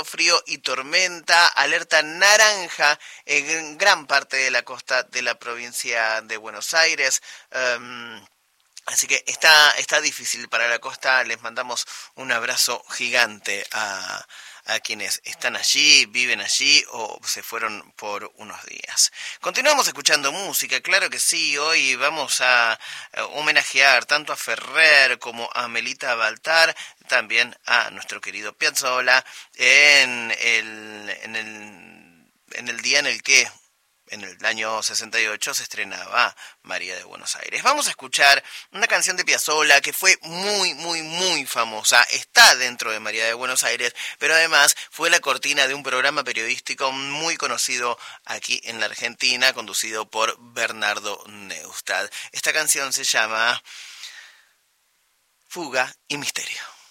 frío y tormenta, alerta naranja en gran parte de la costa de la provincia de Buenos Aires. Así que está difícil para la costa. Les mandamos un abrazo gigante a quienes están allí, viven allí o se fueron por unos días. Continuamos escuchando música, claro que sí. Hoy vamos a homenajear tanto a Ferrer como a Melita Baltar, también a nuestro querido Piazzolla, en el día en el que en el año 68 se estrenaba María de Buenos Aires. Vamos a escuchar una canción de Piazzolla que fue muy, muy, muy famosa. Está dentro de María de Buenos Aires, pero además fue la cortina de un programa periodístico muy conocido aquí en la Argentina, conducido por Bernardo Neustadt. Esta canción se llama Fuga y Misterio.